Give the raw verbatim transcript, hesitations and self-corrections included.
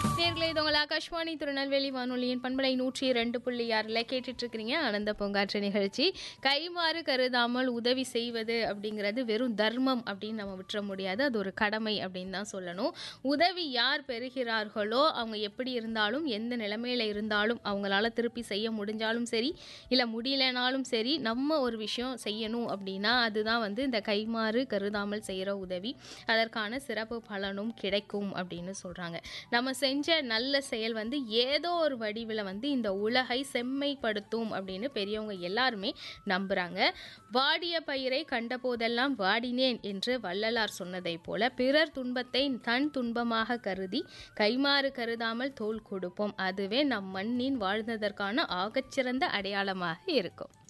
நேர்களே, இது உங்கள் ஆகாஷ்வாணி திருநெல்வேலி வானொலியின் பண்பலை நூற்றி இரண்டு புள்ளி ஆறில் கேட்டுட்டு இருக்கிறீங்க ஆனந்த பூங்காற்று நிகழ்ச்சி. கைமாறு கருதாமல் உதவி செய்வது அப்படிங்கிறது வெறும் தர்மம் அப்படின்னு நம்ம விட்டுற முடியாது. அது ஒரு கடமை அப்படின்னு தான் சொல்லணும். உதவி யார் பெறுகிறார்களோ அவங்க எப்படி இருந்தாலும், எந்த நிலைமையில இருந்தாலும், அவங்களால திருப்பி செய்ய முடிஞ்சாலும் சரி, இல்லை முடியலனாலும் சரி, நம்ம ஒரு விஷயம் செய்யணும் அப்படின்னா அதுதான் வந்து இந்த கைமாறு கருதாமல் செய்கிற உதவி. அதற்கான சிறப்பு பலனும் கிடைக்கும் அப்படின்னு சொல்கிறாங்க. நம்ம செஞ்ச நல்ல செயல் வந்து ஏதோ ஒரு வடிவில் வந்து இந்த உலகை செம்மைப்படுத்தும் அப்படின்னு பெரியவங்க எல்லாருமே நம்புறாங்க. வாடிய பயிரை கண்டபோதெல்லாம் வாடினேன் என்று வள்ளலார் சொன்னதை போல பிறர் துன்பத்தை தன் துன்பமாக கருதி கைமாறு கருதாமல் தோள் கொடுப்போம். அதுவே நம் மண்ணின் வாழ்ந்ததற்கான ஆகச்சிறந்த அடையாளமாக இருக்கும்.